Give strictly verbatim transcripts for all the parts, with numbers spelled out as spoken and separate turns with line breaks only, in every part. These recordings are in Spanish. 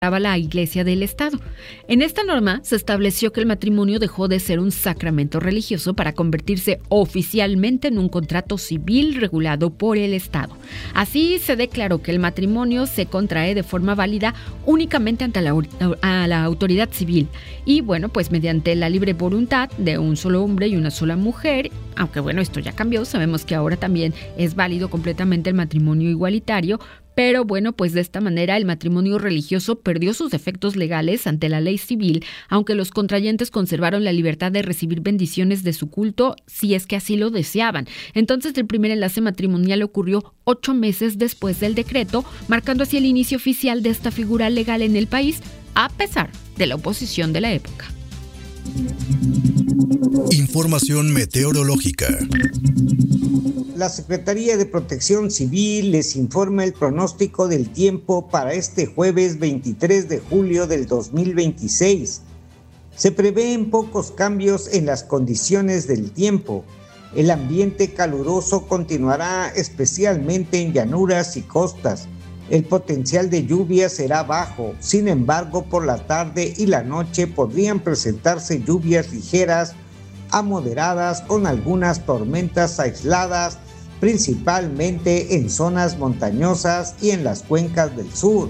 la Iglesia del Estado. En esta norma se estableció que el matrimonio dejó de ser un sacramento religioso para convertirse oficialmente en un contrato civil regulado por el Estado. Así se declaró que el matrimonio se contrae de forma válida únicamente ante la, a la autoridad civil y bueno, pues mediante la libre voluntad de un solo hombre y una sola mujer, aunque bueno, esto ya cambió, sabemos que ahora también es válido completamente el matrimonio igualitario. Pero bueno, pues de esta manera el matrimonio religioso perdió sus efectos legales ante la ley civil, aunque los contrayentes conservaron la libertad de recibir bendiciones de su culto si es que así lo deseaban. Entonces el primer enlace matrimonial ocurrió ocho meses después del decreto, marcando así el inicio oficial de esta figura legal en el país, a pesar de la oposición de la época.
Información meteorológica.
La Secretaría de Protección Civil les informa el pronóstico del tiempo para este jueves veintitrés de julio del dos mil veintiséis. Se prevén pocos cambios en las condiciones del tiempo. El ambiente caluroso continuará especialmente en llanuras y costas. El potencial de lluvia será bajo, sin embargo, por la tarde y la noche podrían presentarse lluvias ligeras a moderadas con algunas tormentas aisladas, principalmente en zonas montañosas y en las cuencas del sur.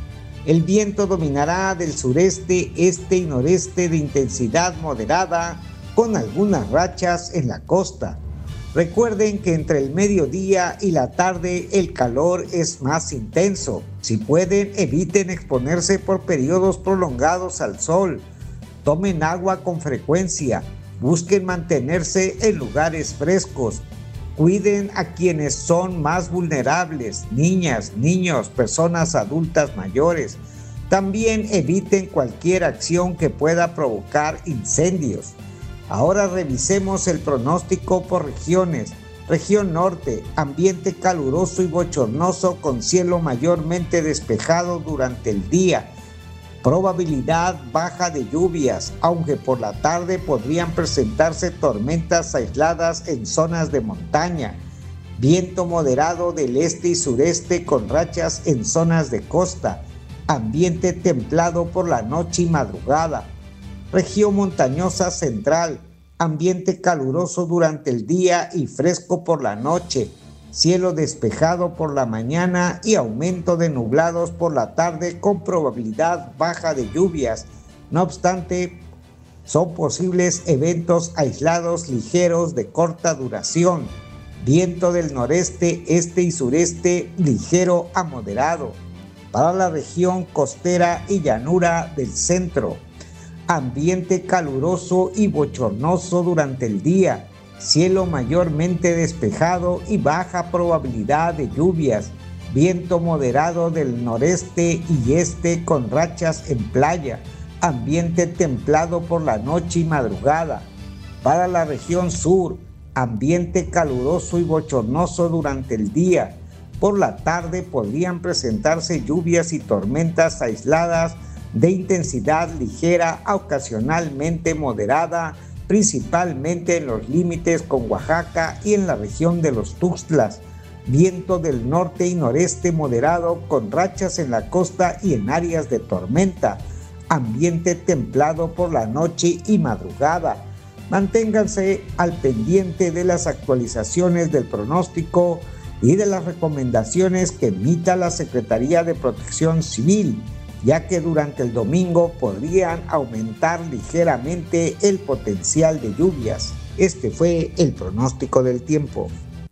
El viento dominará del sureste, este y noreste de intensidad moderada, con algunas rachas en la costa. Recuerden que entre el mediodía y la tarde el calor es más intenso. Si pueden, eviten exponerse por periodos prolongados al sol. Tomen agua con frecuencia. Busquen mantenerse en lugares frescos. Cuiden a quienes son más vulnerables, niñas, niños, personas adultas mayores. También eviten cualquier acción que pueda provocar incendios. Ahora revisemos el pronóstico por regiones. Región norte, ambiente caluroso y bochornoso con cielo mayormente despejado durante el día. Probabilidad baja de lluvias, aunque por la tarde podrían presentarse tormentas aisladas en zonas de montaña. Viento moderado del este y sureste con rachas en zonas de costa. Ambiente templado por la noche y madrugada. Región montañosa central, ambiente caluroso durante el día y fresco por la noche, cielo despejado por la mañana y aumento de nublados por la tarde con probabilidad baja de lluvias. No obstante, son posibles eventos aislados ligeros de corta duración. Viento del noreste, este y sureste ligero a moderado. Para la región costera y llanura del centro. Ambiente caluroso y bochornoso durante el día, cielo mayormente despejado y baja probabilidad de lluvias, viento moderado del noreste y este con rachas en playa, ambiente templado por la noche y madrugada. Para la región sur, ambiente caluroso y bochornoso durante el día, por la tarde podrían presentarse lluvias y tormentas aisladas de intensidad ligera a ocasionalmente moderada, principalmente en los límites con Oaxaca y en la región de los Tuxtlas. Viento del norte y noreste moderado con rachas en la costa y en áreas de tormenta. Ambiente templado por la noche y madrugada. Manténganse al pendiente de las actualizaciones del pronóstico y de las recomendaciones que emita la Secretaría de Protección Civil, ya que durante el domingo podrían aumentar ligeramente el potencial de lluvias. Este fue el pronóstico del tiempo.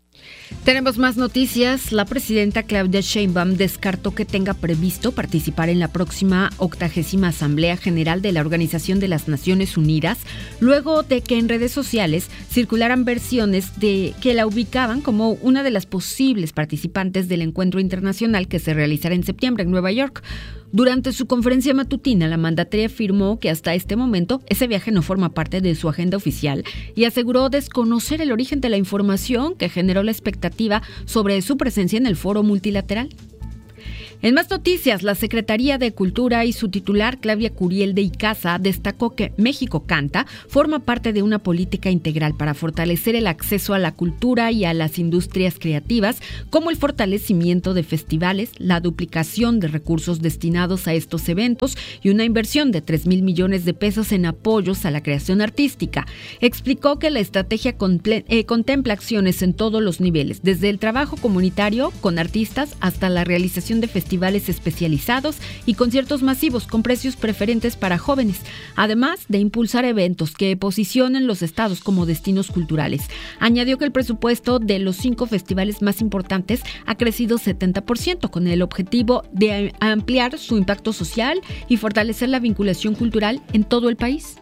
Tenemos más noticias. La presidenta Claudia Sheinbaum descartó que tenga previsto participar en la próxima octagésima Asamblea General de la Organización de las Naciones Unidas, luego de que en redes sociales circularan versiones de que la ubicaban como una de las posibles participantes del encuentro internacional que se realizará en septiembre en Nueva York. Durante su conferencia matutina, la mandataria afirmó que hasta este momento ese viaje no forma parte de su agenda oficial y aseguró desconocer el origen de la información que generó la expectativa sobre su presencia en el foro multilateral. En más noticias, la Secretaría de Cultura y su titular, Claudia Curiel de Icaza, destacó que México Canta forma parte de una política integral para fortalecer el acceso a la cultura y a las industrias creativas, como el fortalecimiento de festivales, la duplicación de recursos destinados a estos eventos y una inversión de tres mil millones de pesos en apoyos a la creación artística. Explicó que la estrategia comple- eh, contempla acciones en todos los niveles, desde el trabajo comunitario con artistas hasta la realización de festivales festivales especializados y conciertos masivos con precios preferentes para jóvenes, además de impulsar eventos que posicionen los estados como destinos culturales. Añadió que el presupuesto de los cinco festivales más importantes ha crecido setenta por ciento con el objetivo de ampliar su impacto social y fortalecer la vinculación cultural en todo el país.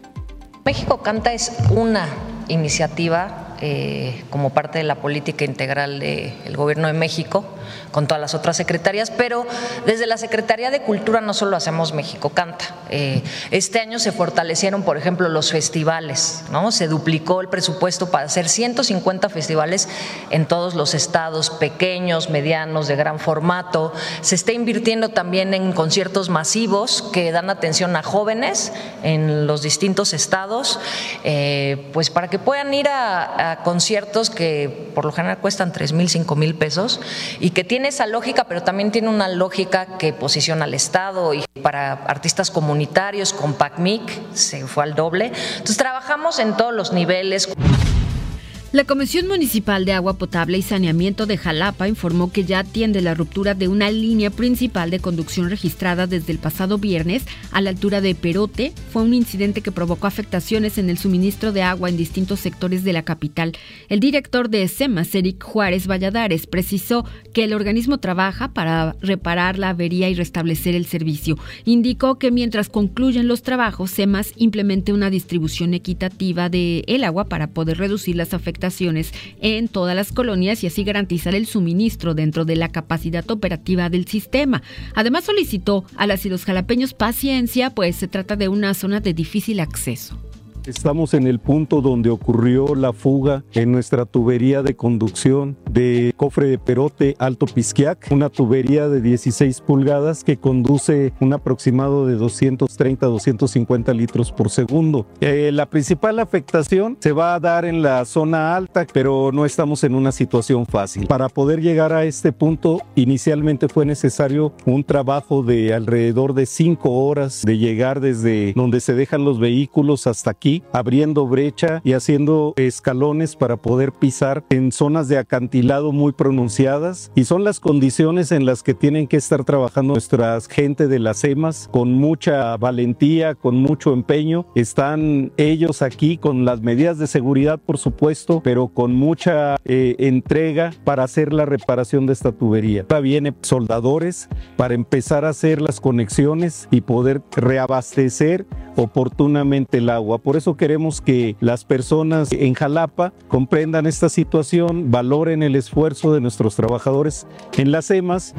México Canta es una iniciativa eh, como parte de la política integral del Gobierno de México con todas las otras secretarías, pero desde la Secretaría de Cultura no solo hacemos México Canta. Eh, este año se fortalecieron, por ejemplo, los festivales, ¿no? Se duplicó el presupuesto para hacer ciento cincuenta festivales en todos los estados, pequeños, medianos, de gran formato. Se está invirtiendo también en conciertos masivos que dan atención a jóvenes en los distintos estados, eh, pues para que puedan ir a, a conciertos que por lo general cuestan tres mil, cinco mil pesos y que tiene esa lógica, pero también tiene una lógica que posiciona al Estado, y para artistas comunitarios con PACMIC se fue al doble. Entonces trabajamos en todos los niveles.
La Comisión Municipal de Agua Potable y Saneamiento de Jalapa informó que ya atiende la ruptura de una línea principal de conducción registrada desde el pasado viernes a la altura de Perote. Fue un incidente que provocó afectaciones en el suministro de agua en distintos sectores de la capital. El director de SEMAS, Eric Juárez Valladares, precisó que el organismo trabaja para reparar la avería y restablecer el servicio. Indicó que mientras concluyen los trabajos, SEMAS implemente una distribución equitativa del agua para poder reducir las afectaciones en todas las colonias y así garantizar el suministro dentro de la capacidad operativa del sistema. Además, solicitó a las y los jalapeños paciencia, pues se trata de una zona de difícil acceso.
Estamos en el punto donde ocurrió la fuga en nuestra tubería de conducción de Cofre de Perote Alto Pisquiac, una tubería de dieciséis pulgadas que conduce un aproximado de doscientos treinta a doscientos cincuenta litros por segundo. Eh, la principal afectación se va a dar en la zona alta, pero no estamos en una situación fácil. Para poder llegar a este punto, inicialmente fue necesario un trabajo de alrededor de cinco horas de llegar desde donde se dejan los vehículos hasta aquí, abriendo brecha y haciendo escalones para poder pisar en zonas de acantilado muy pronunciadas, y son las condiciones en las que tienen que estar trabajando nuestra gente de las SEMAS con mucha valentía, con mucho empeño. Están ellos aquí con las medidas de seguridad, por supuesto, pero con mucha eh, entrega para hacer la reparación de esta tubería. Ahora vienen soldadores para empezar a hacer las conexiones y poder reabastecer oportunamente el agua. Por eso queremos que las personas en Jalapa comprendan esta situación, valoren el esfuerzo de nuestros trabajadores en las SEMAS.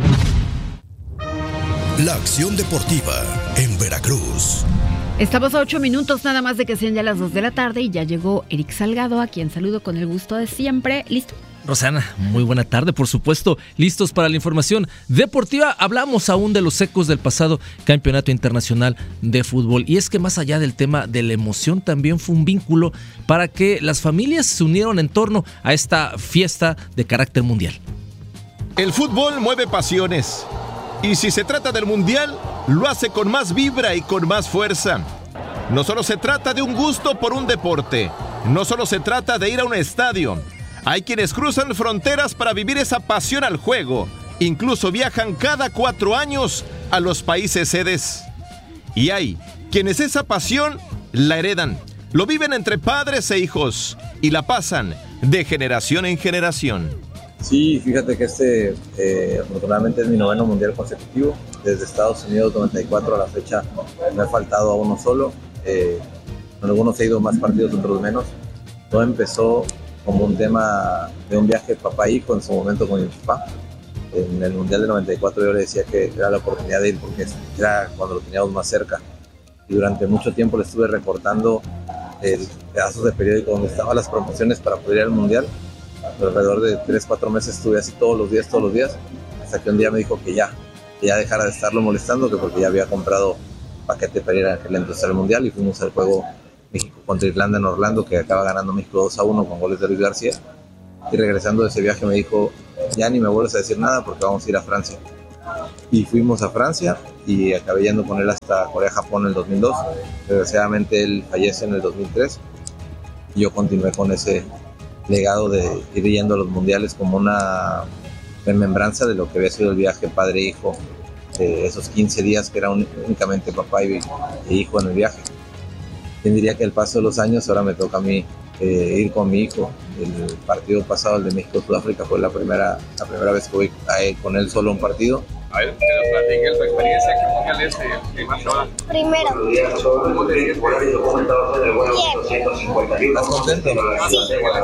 La acción deportiva en Veracruz.
Estamos a ocho minutos nada más de que sean ya las dos de la tarde y ya llegó Eric Salgado, a quien saludo con el gusto de siempre. ¿Listo?
Rosana, muy buena tarde, por supuesto, listos para la información deportiva. Hablamos aún de los ecos del pasado Campeonato Internacional de Fútbol, y es que más allá del tema de la emoción, también fue un vínculo para que las familias se unieron en torno a esta fiesta de carácter mundial.
El fútbol mueve pasiones, y si se trata del mundial, lo hace con más vibra y con más fuerza. No solo se trata de un gusto por un deporte, no solo se trata de ir a un estadio. Hay quienes cruzan fronteras para vivir esa pasión al juego. Incluso viajan cada cuatro años a los países sedes. Y hay quienes esa pasión la heredan. Lo viven entre padres e hijos y la pasan de generación en generación.
Sí, fíjate que este eh, afortunadamente es mi noveno mundial consecutivo. Desde Estados Unidos noventa y cuatro a la fecha me ha faltado a uno solo. Eh, en algunos he ido más partidos, otros menos. Todo empezó como un tema de un viaje papá-hijo en su momento con mi papá. En el Mundial de noventa y cuatro yo le decía que era la oportunidad de ir porque era cuando lo teníamos más cerca. Y durante mucho tiempo le estuve recortando el pedazos de periódico donde estaban las promociones para poder ir al Mundial. Alrededor de tres, cuatro meses estuve así todos los días, todos los días, hasta que un día me dijo que ya, que ya dejara de estarlo molestando, que porque ya había comprado paquete para ir a aquel entonces al Mundial, y fuimos al juego México contra Irlanda en Orlando, que acaba ganando México dos a uno con goles de Luis García. Y regresando de ese viaje me dijo, ya ni me vuelves a decir nada porque vamos a ir a Francia. Y fuimos a Francia y acabé yendo con él hasta Corea-Japón en el dos mil dos. Desgraciadamente él fallece en el dos mil tres y yo continué con ese legado de ir yendo a los mundiales como una remembranza de lo que había sido el viaje padre-hijo, de esos quince días que era únicamente papá y, e hijo en el viaje. ¿Quién diría que al paso de los años ahora me toca a mí eh, ir con mi hijo? El partido pasado, el de México-Sudáfrica, fue la primera, la primera vez que voy a ir con él solo a un partido.
A ver, que nos platiquen tu experiencia, que mundial es el Barcelona.
Primero. Bien.
¿Estás contento?
Sí.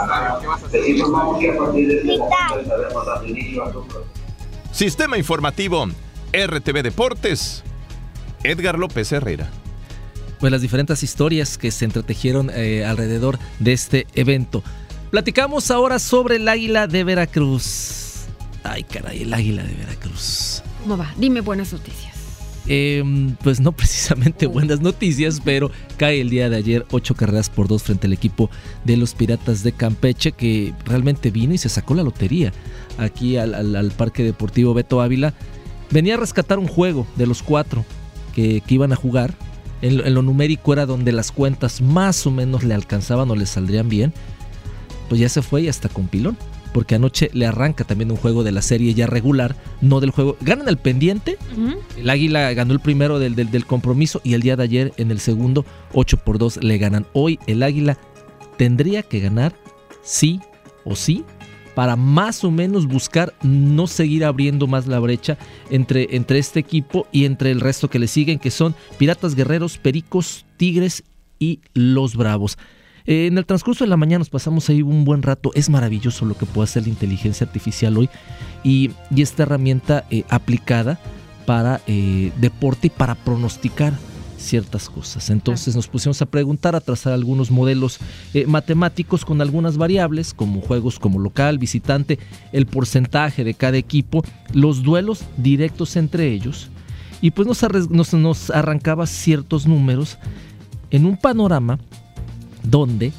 Sistema Informativo R T V Deportes, Edgar López Herrera.
Pues las diferentes historias que se entretejieron eh, alrededor de este evento. Platicamos ahora sobre el Águila de Veracruz. Ay, caray, el Águila de Veracruz.
¿Cómo va? Dime buenas noticias.
Eh, pues no precisamente buenas noticias, pero cae el día de ayer ocho carreras por dos frente al equipo de los Piratas de Campeche, que realmente vino y se sacó la lotería aquí al, al, al Parque Deportivo Beto Ávila. Venía a rescatar un juego de los cuatro que, que iban a jugar. En, en lo numérico era donde las cuentas más o menos le alcanzaban o le saldrían bien. Pues ya se fue y hasta con pilón, porque anoche le arranca también un juego de la serie ya regular, no del juego. Ganan el pendiente, uh-huh. El Águila ganó el primero del, del, del compromiso y el día de ayer en el segundo ocho por dos le ganan. Hoy el Águila tendría que ganar sí o sí para más o menos buscar no seguir abriendo más la brecha entre, entre este equipo y entre el resto que le siguen, que son Piratas, Guerreros, Pericos, Tigres y los Bravos. Eh, en el transcurso de la mañana nos pasamos ahí un buen rato. Es maravilloso lo que puede hacer la inteligencia artificial hoy y, y esta herramienta eh, aplicada para eh, deporte y para pronosticar ciertas cosas. Entonces nos pusimos a preguntar, a trazar algunos modelos eh, matemáticos con algunas variables, como juegos como local, visitante, el porcentaje de cada equipo, los duelos directos entre ellos, y pues nos, arres- nos, nos arrancaba ciertos números en un panorama donde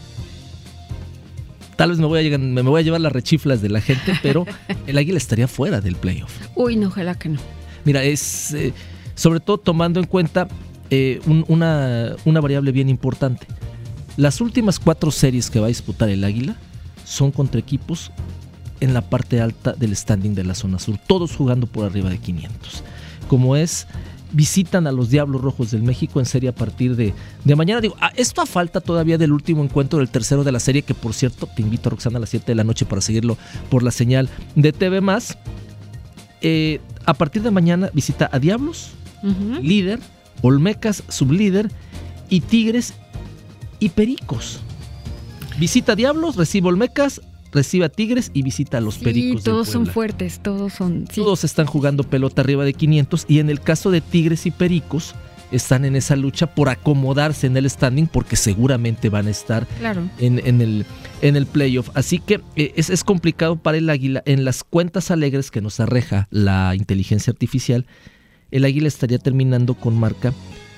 tal vez me voy a llegar, me voy a llevar las rechiflas de la gente, pero el Águila estaría fuera del playoff.
Uy, no, ojalá que no.
Mira, es eh, sobre todo tomando en cuenta Eh, un, una, una variable bien importante. Las últimas cuatro series que va a disputar el Águila son contra equipos en la parte alta del standing de la zona sur, todos jugando por arriba de quinientos. Como es, visitan a los Diablos Rojos del México en serie a partir de, de mañana. Digo, esto a falta todavía del último encuentro, del tercero de la serie, que por cierto te invito a Roxana a las siete de la noche para seguirlo por la señal de T V más. Eh, a partir de mañana visita a Diablos, uh-huh. líder, Olmecas, sublíder, y Tigres y Pericos. Visita a Diablos, recibe Olmecas, recibe a Tigres y visita a los
sí,
Pericos.
Todos
del
son
Puebla.
fuertes, todos son. Sí.
Todos están jugando pelota arriba de quinientos, y en el caso de Tigres y Pericos están en esa lucha por acomodarse en el standing, porque seguramente van a estar
claro.
en, en, el, en el playoff. Así que eh, es, es complicado para el Águila. En las cuentas alegres que nos arreja la inteligencia artificial, el Águila estaría terminando con marca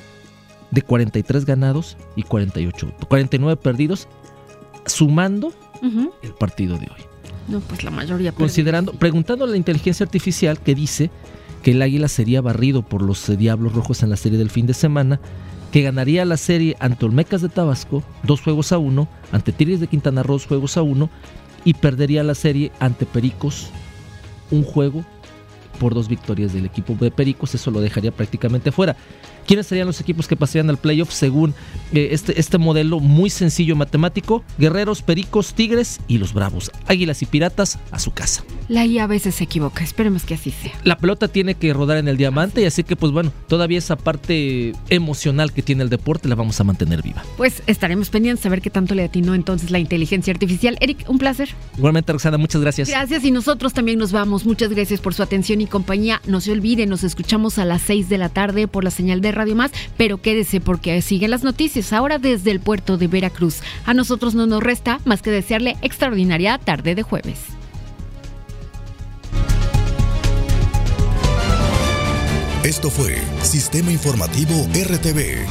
de cuarenta y tres ganados y cuarenta y ocho, cuarenta y nueve perdidos, sumando uh-huh. el partido de hoy.
No, pues la mayoría.
Considerando, preguntando a la inteligencia artificial, que dice que el Águila sería barrido por los eh, Diablos Rojos en la serie del fin de semana, que ganaría la serie ante Olmecas de Tabasco dos juegos a uno, ante Tigres de Quintana Roo dos juegos a uno, y perdería la serie ante Pericos un juego por dos victorias del equipo de Pericos. Eso lo dejaría prácticamente fuera. ¿Quiénes serían los equipos que pasarían al playoff según eh, este, este modelo muy sencillo matemático? Guerreros, Pericos, Tigres y los Bravos. Águilas y Piratas a su casa.
La I A a veces se equivoca, esperemos que así sea.
La pelota tiene que rodar en el diamante, y así que pues bueno, todavía esa parte emocional que tiene el deporte la vamos a mantener viva.
Pues estaremos pendientes a ver qué tanto le atinó entonces la inteligencia artificial. Eric, un placer.
Igualmente, Roxana, muchas gracias.
Gracias, y nosotros también nos vamos. Muchas gracias por su atención y compañía. No se olviden, nos escuchamos a las seis de la tarde por la señal de Radio Más, pero quédese porque siguen las noticias ahora desde el puerto de Veracruz. A nosotros no nos resta más que desearle extraordinaria tarde de jueves.
Esto fue Sistema Informativo R T V.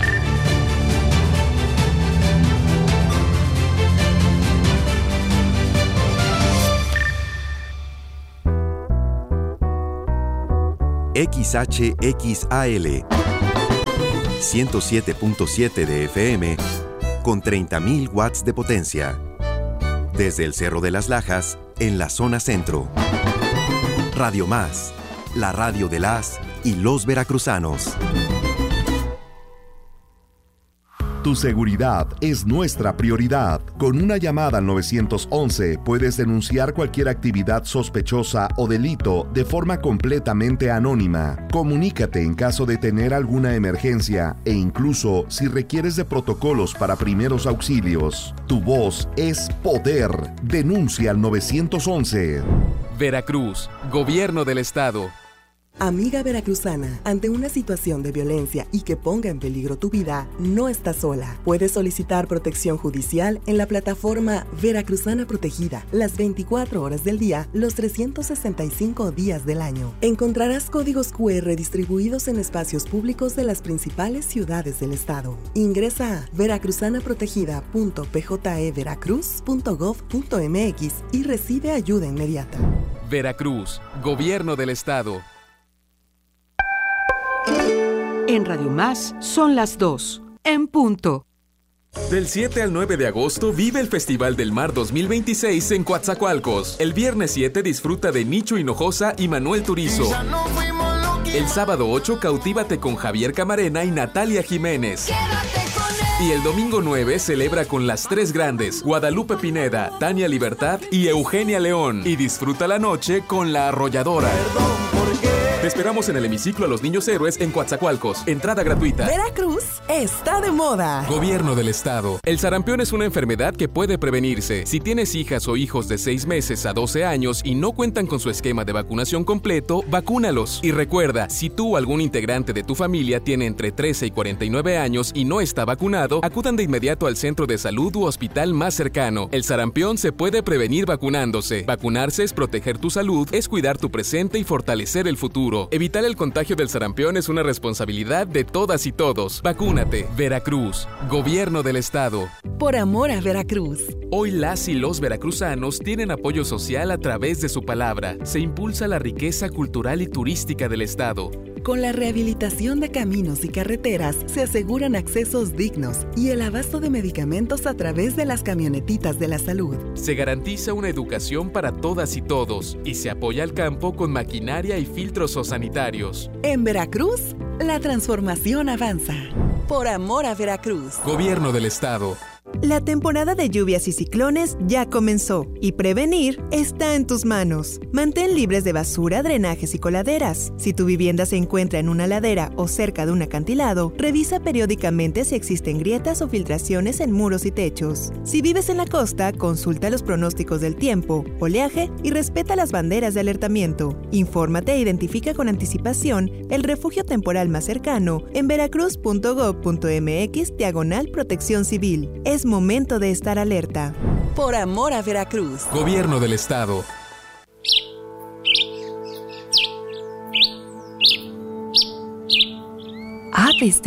X H X A L ciento siete punto siete de F M con treinta mil watts de potencia. Desde el Cerro de las Lajas, en la zona centro. Radio Más, la radio de las y los veracruzanos.
Tu seguridad es nuestra prioridad. Con una llamada al nueve once puedes denunciar cualquier actividad sospechosa o delito de forma completamente anónima. Comunícate en caso de tener alguna emergencia e incluso si requieres de protocolos para primeros auxilios. Tu voz es poder. Denuncia al nueve once.
Veracruz, Gobierno del Estado.
Amiga veracruzana, ante una situación de violencia y que ponga en peligro tu vida, no estás sola. Puedes solicitar protección judicial en la plataforma Veracruzana Protegida, las veinticuatro horas del día, los trescientos sesenta y cinco días del año. Encontrarás códigos cu erre distribuidos en espacios públicos de las principales ciudades del estado. Ingresa a veracruzanaprotegida punto p j e veracruz punto gov punto m x y recibe ayuda inmediata.
Veracruz, Gobierno del Estado.
En Radio Más son las dos, en punto.
Del siete al nueve de agosto vive el Festival del Mar dos mil veintiséis en Coatzacoalcos. El viernes siete disfruta de Nicho Hinojosa y Manuel Turizo. El sábado ocho cautívate con Javier Camarena y Natalia Jiménez. Y el domingo nueve celebra con las tres grandes, Guadalupe Pineda, Tania Libertad y Eugenia León. Y disfruta la noche con La Arrolladora. Te esperamos en el hemiciclo a los Niños Héroes en Coatzacoalcos. Entrada gratuita.
Veracruz está de moda.
Gobierno del Estado. El sarampión es una enfermedad que puede prevenirse. Si tienes hijas o hijos de seis meses a doce años y no cuentan con su esquema de vacunación completo, vacúnalos. Y recuerda, si tú o algún integrante de tu familia tiene entre trece y cuarenta y nueve años y no está vacunado, acudan de inmediato al centro de salud u hospital más cercano. El sarampión se puede prevenir vacunándose. Vacunarse es proteger tu salud, es cuidar tu presente y fortalecer el futuro. Evitar el contagio del sarampión es una responsabilidad de todas y todos. Vacúnate. Veracruz, Gobierno del Estado.
Por amor a Veracruz.
Hoy las y los veracruzanos tienen apoyo social a través de su palabra. Se impulsa la riqueza cultural y turística del Estado.
Con la rehabilitación de caminos y carreteras se aseguran accesos dignos y el abasto de medicamentos a través de las camionetitas de la salud.
Se garantiza una educación para todas y todos y se apoya al campo con maquinaria y filtros sanitarios.
En Veracruz, la transformación avanza. Por amor a Veracruz.
Gobierno del Estado.
La temporada de lluvias y ciclones ya comenzó y prevenir está en tus manos. Mantén libres de basura, drenajes y coladeras. Si tu vivienda se encuentra en una ladera o cerca de un acantilado, revisa periódicamente si existen grietas o filtraciones en muros y techos. Si vives en la costa, consulta los pronósticos del tiempo, oleaje y respeta las banderas de alertamiento. Infórmate e identifica con anticipación el refugio temporal más cercano en veracruz punto gov punto m x diagonal protección civil. Es momento de estar alerta.
Por amor a Veracruz.
Gobierno del Estado.
Aves de